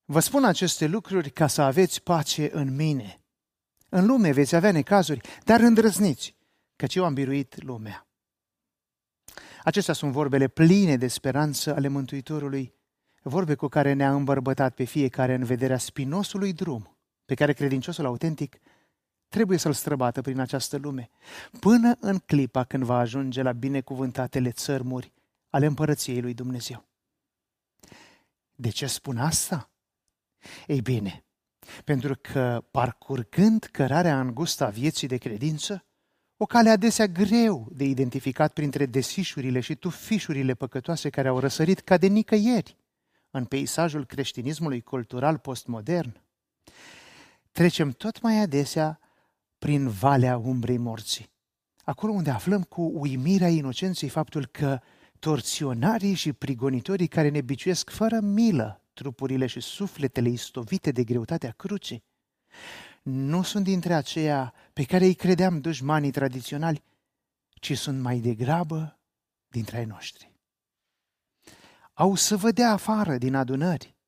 Vă spun aceste lucruri ca să aveți pace în mine. În lume veți avea necazuri, dar îndrăzniți, căci eu am biruit lumea. Acestea sunt vorbele pline de speranță ale Mântuitorului, vorbe cu care ne-a îmbărbătat pe fiecare în vederea spinosului drum pe care credinciosul autentic trebuie să-l străbată prin această lume, până în clipa când va ajunge la binecuvântatele țărmuri ale împărăției lui Dumnezeu. De ce spun asta? Ei bine, pentru că parcurgând cărarea îngustă a vieții de credință, o cale adesea greu de identificat printre desișurile și tufișurile păcătoase care au răsărit ca de nicăieri în peisajul creștinismului cultural postmodern, trecem tot mai adesea prin valea umbrei morții, acolo unde aflăm cu uimirea inocenței faptul că torționarii și prigonitorii care ne biciuiesc fără milă trupurile și sufletele istovite de greutatea crucii, nu sunt dintre aceia pe care îi credeam dușmanii tradiționali, ci sunt mai degrabă dintre ai noștri. Au să vă dea afară din adunări,